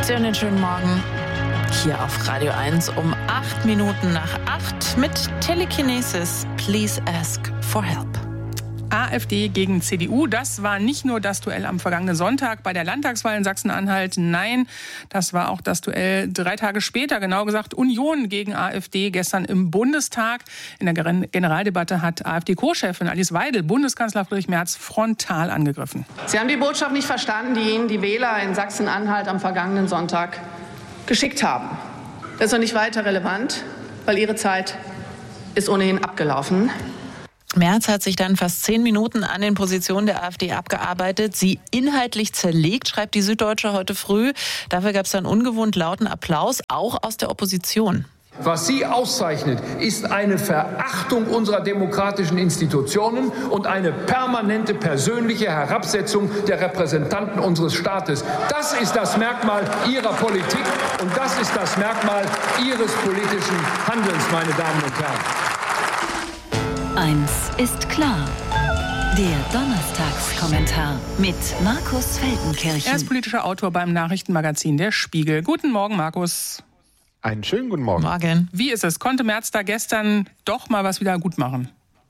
Einen schönen Morgen hier auf Radio 1 um 8 Minuten nach 8 mit Telekinesis. Please ask for help. AfD gegen CDU, das war nicht nur das Duell am vergangenen Sonntag bei der Landtagswahl in Sachsen-Anhalt. Nein, das war auch das Duell 3 Tage später, genau gesagt Union gegen AfD gestern im Bundestag. In der Generaldebatte hat AfD-Co-Chefin Alice Weidel Bundeskanzler Friedrich Merz frontal angegriffen. Sie haben die Botschaft nicht verstanden, die Ihnen die Wähler in Sachsen-Anhalt am vergangenen Sonntag geschickt haben. Das ist noch nicht weiter relevant, weil Ihre Zeit ist ohnehin abgelaufen. Merz hat sich dann fast 10 Minuten an den Positionen der AfD abgearbeitet, sie inhaltlich zerlegt, schreibt die Süddeutsche heute früh. Dafür gab es dann ungewohnt lauten Applaus, auch aus der Opposition. Was sie auszeichnet, ist eine Verachtung unserer demokratischen Institutionen und eine permanente persönliche Herabsetzung der Repräsentanten unseres Staates. Das ist das Merkmal ihrer Politik und das ist das Merkmal ihres politischen Handelns, meine Damen und Herren. Eins ist klar. Der Donnerstagskommentar mit Markus Feldenkirchen. Er ist politischer Autor beim Nachrichtenmagazin Der Spiegel. Guten Morgen, Markus. Einen schönen guten Morgen. Morgen. Wie ist es? Konnte Merz da gestern doch mal was wieder gut machen?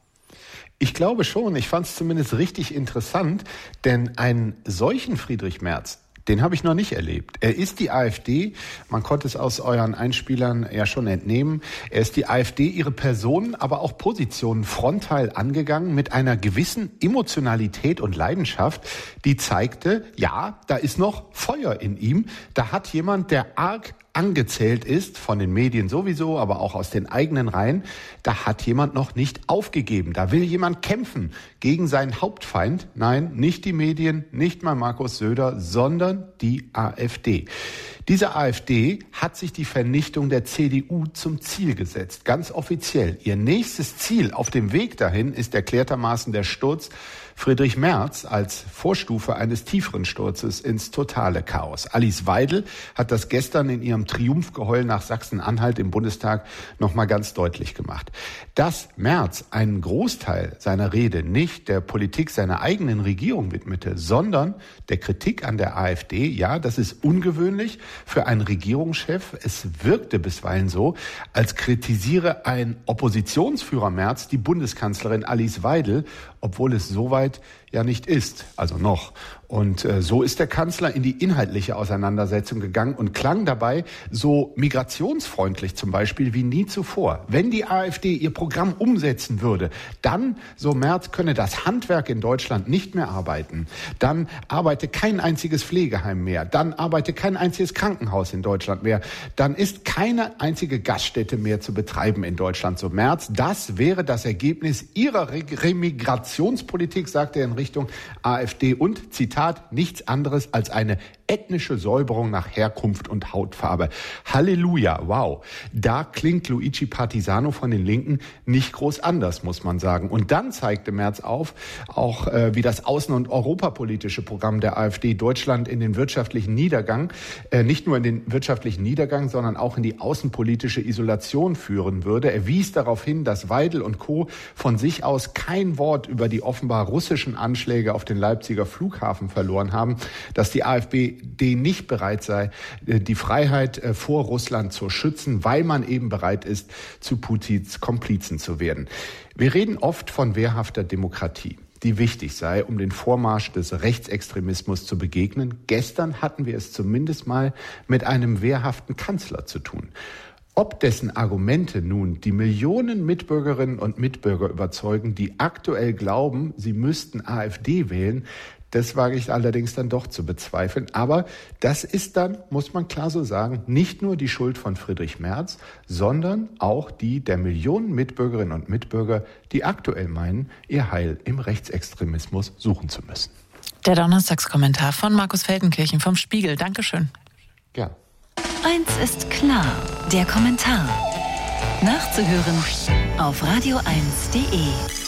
Ich glaube schon. Ich fand es zumindest richtig interessant, denn einen solchen Friedrich Merz, den habe ich noch nicht erlebt. Er ist die AfD, man konnte es aus euren Einspielern ja schon entnehmen, er ist die AfD, ihre Personen, aber auch Positionen frontal angegangen mit einer gewissen Emotionalität und Leidenschaft, die zeigte, ja, da ist noch Feuer in ihm, da hat jemand, der arg angezählt ist, von den Medien sowieso, aber auch aus den eigenen Reihen, da hat jemand noch nicht aufgegeben. Da will jemand kämpfen gegen seinen Hauptfeind. Nein, nicht die Medien, nicht mal Markus Söder, sondern die AfD. Diese AfD hat sich die Vernichtung der CDU zum Ziel gesetzt, ganz offiziell. Ihr nächstes Ziel auf dem Weg dahin ist erklärtermaßen der Sturz Friedrich Merz als Vorstufe eines tieferen Sturzes ins totale Chaos. Alice Weidel hat das gestern in ihrem Triumphgeheul nach Sachsen-Anhalt im Bundestag nochmal ganz deutlich gemacht. Dass Merz einen Großteil seiner Rede nicht der Politik seiner eigenen Regierung widmete, sondern der Kritik an der AfD, ja, das ist ungewöhnlich für einen Regierungschef. Es wirkte bisweilen so, als kritisiere ein Oppositionsführer Merz die Bundeskanzlerin Alice Weidel, obwohl es soweit ja nicht ist, also noch. Und so ist der Kanzler in die inhaltliche Auseinandersetzung gegangen und klang dabei so migrationsfreundlich zum Beispiel wie nie zuvor. Wenn die AfD ihr Programm umsetzen würde, dann, so Merz, könne das Handwerk in Deutschland nicht mehr arbeiten. Dann arbeite kein einziges Pflegeheim mehr. Dann arbeite kein einziges Krankenhaus in Deutschland mehr. Dann ist keine einzige Gaststätte mehr zu betreiben in Deutschland, so Merz. Das wäre das Ergebnis ihrer Remigrationspolitik, sagte er in Richtung AfD und, Zitat, nichts anderes als eine ethnische Säuberung nach Herkunft und Hautfarbe. Halleluja, wow. Da klingt Luigi Partisano von den Linken nicht groß anders, muss man sagen. Und dann zeigte Merz auf, auch wie das außen- und europapolitische Programm der AfD Deutschland in den wirtschaftlichen Niedergang, nicht nur in den wirtschaftlichen Niedergang, sondern auch in die außenpolitische Isolation führen würde. Er wies darauf hin, dass Weidel und Co. von sich aus kein Wort über die offenbar russischen Anschläge auf den Leipziger Flughafen verloren haben, dass die AfD nicht bereit sei, die Freiheit vor Russland zu schützen, weil man eben bereit ist, zu Putins Komplizen zu werden. Wir reden oft von wehrhafter Demokratie, die wichtig sei, um den Vormarsch des Rechtsextremismus zu begegnen. Gestern hatten wir es zumindest mal mit einem wehrhaften Kanzler zu tun. Ob dessen Argumente nun die Millionen Mitbürgerinnen und Mitbürger überzeugen, die aktuell glauben, sie müssten AfD wählen, das wage ich allerdings dann doch zu bezweifeln. Aber das ist dann, muss man klar so sagen, nicht nur die Schuld von Friedrich Merz, sondern auch die der Millionen Mitbürgerinnen und Mitbürger, die aktuell meinen, ihr Heil im Rechtsextremismus suchen zu müssen. Der Donnerstagskommentar von Markus Feldenkirchen vom Spiegel. Dankeschön. Ja. Eins ist klar, der Kommentar. Nachzuhören auf radio1.de.